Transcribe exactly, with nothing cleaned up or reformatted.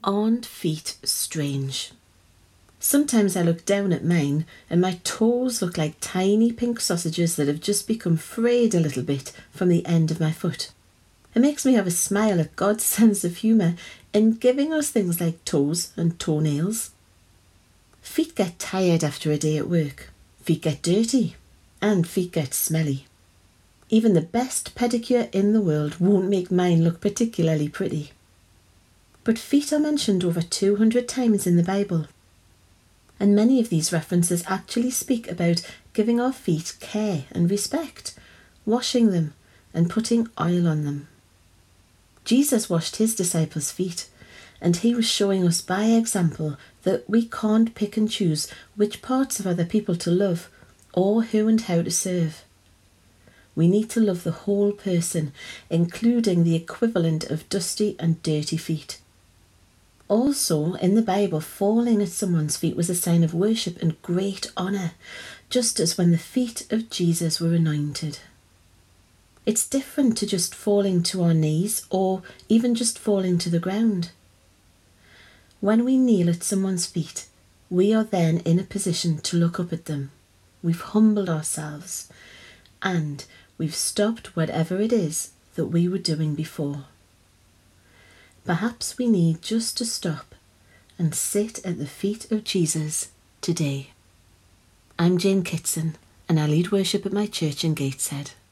Aren't feet strange? Sometimes I look down at mine and my toes look like tiny pink sausages that have just become frayed a little bit from the end of my foot. It makes me have a smile at God's sense of humour in giving us things like toes and toenails. Feet get tired after a day at work. Feet get dirty. And feet get smelly. Even the best pedicure in the world won't make mine look particularly pretty. But feet are mentioned over two hundred times in the Bible. And many of these references actually speak about giving our feet care and respect, washing them and putting oil on them. Jesus washed his disciples' feet, and he was showing us by example that we can't pick and choose which parts of other people to love or who and how to serve. We need to love the whole person, including the equivalent of dusty and dirty feet. Also, in the Bible, falling at someone's feet was a sign of worship and great honour, just as when the feet of Jesus were anointed. It's different to just falling to our knees or even just falling to the ground. When we kneel at someone's feet, we are then in a position to look up at them. We've humbled ourselves and we've stopped whatever it is that we were doing before. Perhaps we need just to stop and sit at the feet of Jesus today. I'm Jane Kitson and I lead worship at my church in Gateshead.